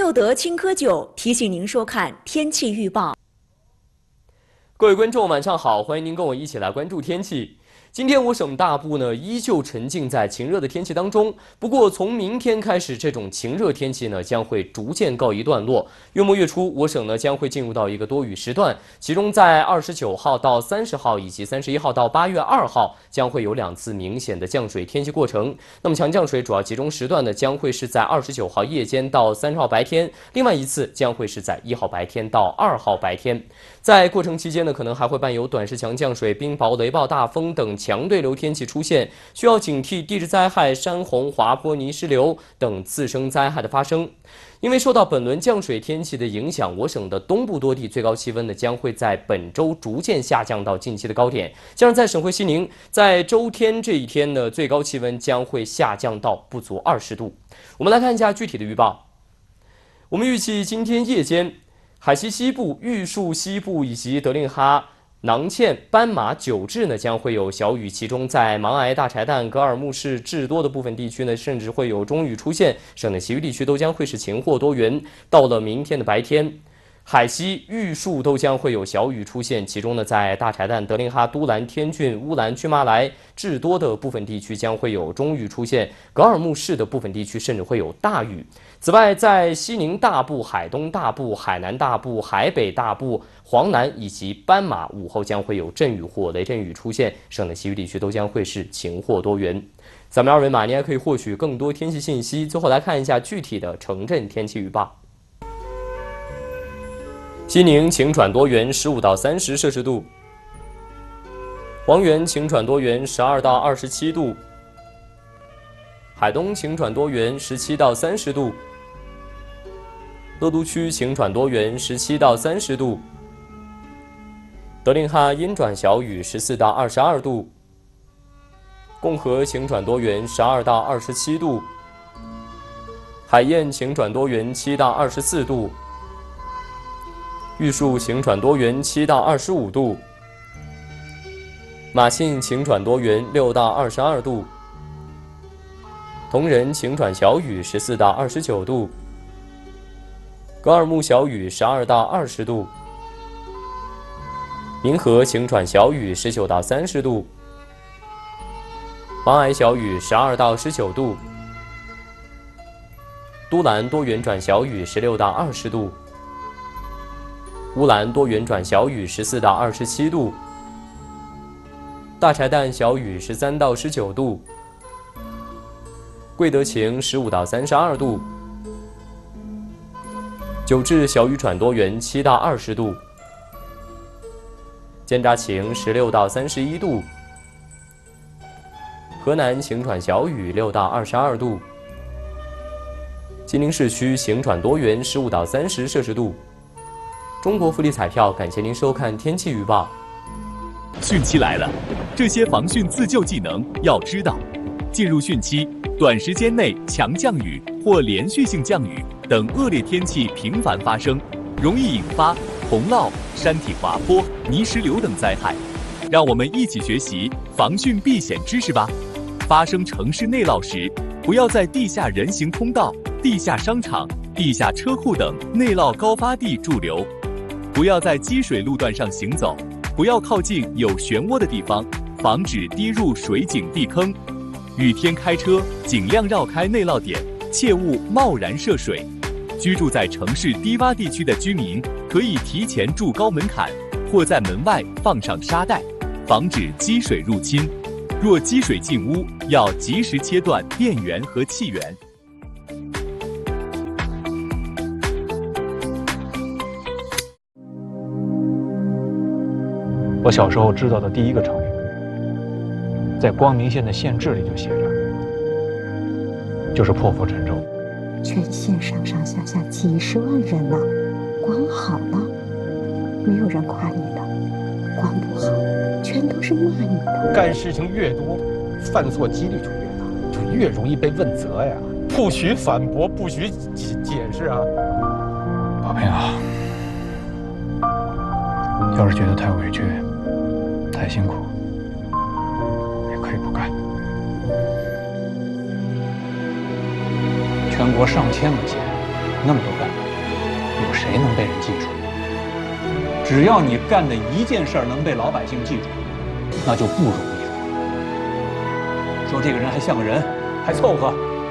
秀德青稞酒提醒您收看天气预报。 各位观众，晚上好，欢迎您跟我一起来关注天气。今天我省大部呢依旧沉浸在晴热的天气当中，不过从明天开始，这种晴热天气呢将会逐渐告一段落。月末月初，我省呢将会进入到一个多雨时段，其中在29号到30号以及31号到8月2号将会有2次明显的降水天气过程。那么强降水主要集中时段呢将会是在29号夜间到30号白天，另外一次将会是在1号白天到2号白天。在过程期间呢，可能还会伴有短时强降水、冰雹、雷暴、大风等强对流天气出现，需要警惕地质灾害、山洪、滑坡、泥石流等次生灾害的发生。因为受到本轮降水天气的影响，我省的东部多地最高气温呢将会在本周逐渐下降到近期的高点，像是在省会西宁，在周天这一天呢，最高气温将会下降到不足20度。我们来看一下具体的预报。我们预计今天夜间，海西西部、玉树西部以及德令哈、囊谦、斑马、九治呢将会有小雨，其中在芒崖、大柴旦、格尔木市、至多的部分地区呢，甚至会有中雨出现。省内其余地区都将会是晴或多云。到了明天的白天，海西、玉树都将会有小雨出现，其中呢，在大柴旦、德令哈、都兰、天峻、乌兰、曲麻来、至多的部分地区将会有中雨出现，格尔木市的部分地区甚至会有大雨。此外，在西宁大部、海东大部、海南大部、海北大部、黄南以及斑马午后将会有阵雨或雷阵雨出现，省内其余地区都将会是晴或多云。扫描二维码，您还可以获取更多天气信息。最后来看一下具体的城镇天气预报。西宁晴转多云，15到30摄氏度；黄原晴转多云，12到27度；海东晴转多云，17到30度；乐都区晴转多云，17到30度；德令哈阴转小雨，14到22度；共和晴转多云，12到27度；海晏晴转多云，7到24度；玉树晴转多云，7到25度；马信晴转多云，6到22度；铜仁晴转小雨，14到29度；格尔木小雨，12到20度；民和晴转小雨，19到30度；芒崖小雨，12到19度；都兰多云转小雨，16到20度；乌兰多云转小雨，14到27度；大柴旦小雨，13到19度；贵德晴15到32度；九治小雨转多云，7到20度；蒹葭晴16到31度；河南晴转小雨，6到22度；吉林市区晴转多云，15到30摄氏度。中国福利彩票，感谢您收看天气预报。 汛期来了，这些防汛自救技能要知道。进入汛期，短时间内强降雨或连续性降雨等恶劣天气频繁发生，容易引发洪涝、山体滑坡、泥石流等灾害。让我们一起学习防汛避险知识吧。发生城市内涝时，不要在地下人行通道、地下商场、地下车库等内涝高发地驻留。不要在积水路段上行走，不要靠近有漩涡的地方，防止跌入水井地坑。雨天开车尽量绕开内涝点，切勿贸然涉水。居住在城市低洼地区的居民可以提前筑高门槛，或在门外放上沙袋，防止积水入侵。若积水进屋，要及时切断电源和气源。 我小时候知道的第一个成语，在光明县的县志里就写着，就是破釜沉舟。 全县上上下下几十万人呐，光好了，没有人夸你的；光不好，全都是骂你的。 干事情越多，犯错几率就越大，就越容易被问责呀。不许反驳，不许解释啊！ 宝平啊，要是觉得太委屈、太辛苦，也可以不干。全国上千个县， 那么多干部，有谁能被人记住？只要你干的一件事儿能被老百姓记住，那就不容易了。说这个人还像个人，还凑合，